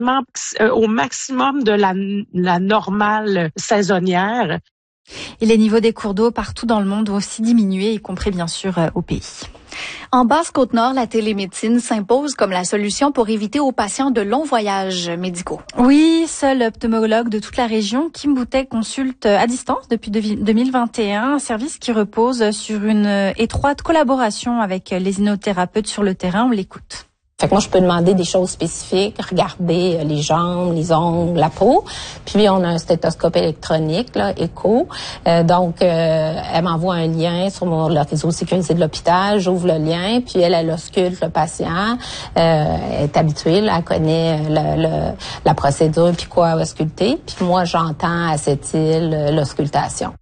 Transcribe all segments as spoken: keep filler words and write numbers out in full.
traitement euh, au maximum de la, la normale saisonnière. Et les niveaux des cours d'eau partout dans le monde ont aussi diminué, y compris bien sûr au pays. En Basse-Côte-Nord, la télémédecine s'impose comme la solution pour éviter aux patients de longs voyages médicaux. Oui, seul l'ophtalmologue de toute la région, Kim Boutet, consulte à distance depuis deux mille vingt et un, un service qui repose sur une étroite collaboration avec les inothérapeutes sur le terrain. On l'écoute. Fait que moi, je peux demander des choses spécifiques, regarder les jambes, les ongles, la peau. Puis, on a un stéthoscope électronique, là, écho. Euh, donc, euh, elle m'envoie un lien sur mon, le réseau de sécurité de l'hôpital. J'ouvre le lien, puis elle, elle ausculte le patient. Euh, elle est habituée, là, elle connaît le, le, la procédure, puis quoi ausculter. Puis moi, j'entends à cette île l'auscultation.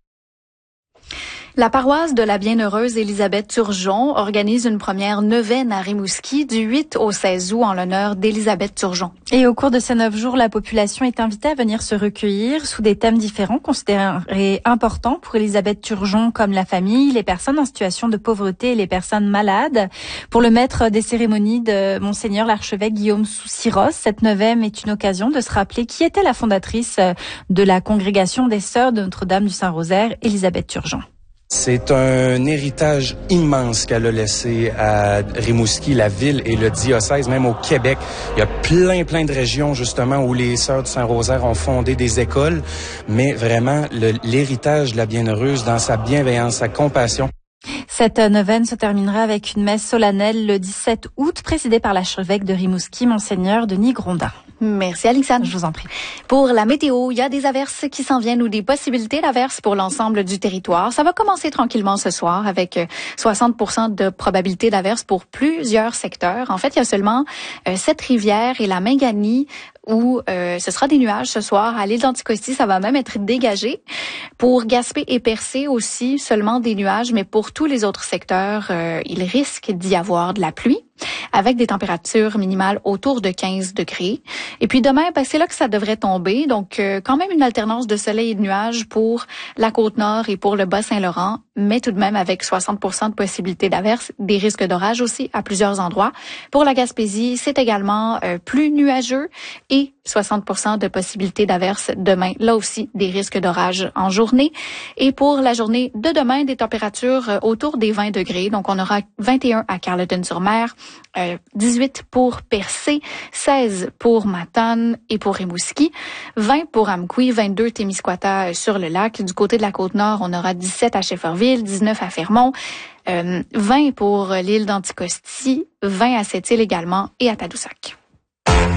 La paroisse de la Bienheureuse Élisabeth Turgeon organise une première neuvaine à Rimouski du huit au seize août en l'honneur d'Élisabeth Turgeon. Et au cours de ces neuf jours, la population est invitée à venir se recueillir sous des thèmes différents considérés importants pour Élisabeth Turgeon, comme la famille, les personnes en situation de pauvreté et les personnes malades. Pour le maître des cérémonies de Monseigneur l'archevêque Guillaume Soussiros, cette neuvaine est une occasion de se rappeler qui était la fondatrice de la congrégation des Sœurs de Notre-Dame du Saint-Rosaire, Élisabeth Turgeon. C'est un héritage immense qu'elle a laissé à Rimouski, la ville et le diocèse, même au Québec. Il y a plein, plein de régions, justement, où les Sœurs du Saint-Rosaire ont fondé des écoles. Mais vraiment, le, l'héritage de la Bienheureuse, dans sa bienveillance, sa compassion. Cette neuvaine se terminera avec une messe solennelle le dix-sept août, présidée par l'archevêque de Rimouski, Monseigneur Denis Grondin. Merci Alexandre. Je vous en prie. Pour la météo, il y a des averses qui s'en viennent ou des possibilités d'averses pour l'ensemble du territoire. Ça va commencer tranquillement ce soir avec soixante pour cent de probabilité d'averses pour plusieurs secteurs. En fait, il y a seulement euh, Sept-Rivières et la Mingani où euh, ce sera des nuages ce soir. À l'île d'Anticosti, ça va même être dégagé. Pour Gaspé et Percé aussi, seulement des nuages, mais pour tous les autres secteurs, euh, il risque d'y avoir de la pluie, avec des températures minimales autour de quinze degrés. Et puis demain, ben, c'est là que ça devrait tomber. Donc, euh, quand même une alternance de soleil et de nuages pour la Côte-Nord et pour le Bas-Saint-Laurent, mais tout de même avec soixante pour cent de possibilités d'averses, des risques d'orage aussi à plusieurs endroits. Pour la Gaspésie, c'est également euh, plus nuageux et soixante pour cent de possibilités d'averses demain. Là aussi, des risques d'orage en journée. Et pour la journée de demain, des températures euh, autour des vingt degrés. Donc, on aura vingt et un à Carleton-sur-Mer, euh, dix-huit pour Percé, seize pour Matane et pour Rimouski, vingt pour Amqui, vingt-deux Témiscouata euh, sur le lac. Du côté de la Côte-Nord, on aura dix-sept à Shefferville, dix-neuf à Fermont, euh, vingt pour l'île d'Anticosti, vingt à Sept-Îles également et à Tadoussac.